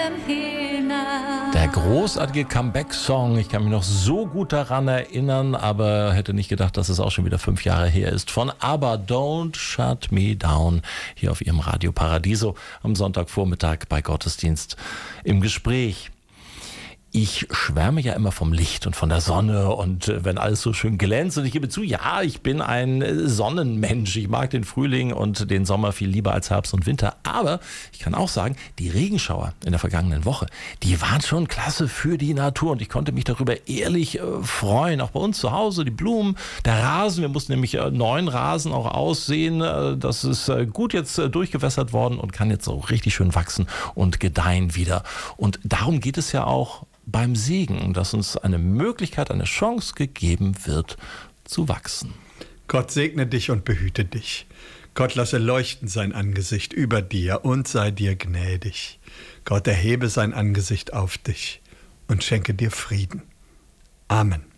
Der großartige Comeback-Song, ich kann mich noch so gut daran erinnern, aber hätte nicht gedacht, dass es auch schon wieder 5 Jahre her ist. Von ABBA, Don't Shut Me Down, hier auf Ihrem Radio Paradiso am Sonntagvormittag bei Gottesdienst im Gespräch. Ich schwärme ja immer vom Licht und von der Sonne und wenn alles so schön glänzt. Und ich gebe zu, ja, ich bin ein Sonnenmensch. Ich mag den Frühling und den Sommer viel lieber als Herbst und Winter. Aber ich kann auch sagen, die Regenschauer in der vergangenen Woche, die waren schon klasse für die Natur. Und ich konnte mich darüber ehrlich freuen. Auch bei uns zu Hause, die Blumen, der Rasen. Wir mussten nämlich neuen Rasen auch aussehen. Das ist gut jetzt durchgewässert worden und kann jetzt so richtig schön wachsen und gedeihen wieder. Und darum geht es ja auch beim Segen, dass uns eine Möglichkeit, eine Chance gegeben wird, zu wachsen. Gott segne dich und behüte dich. Gott lasse leuchten sein Angesicht über dir und sei dir gnädig. Gott erhebe sein Angesicht auf dich und schenke dir Frieden. Amen.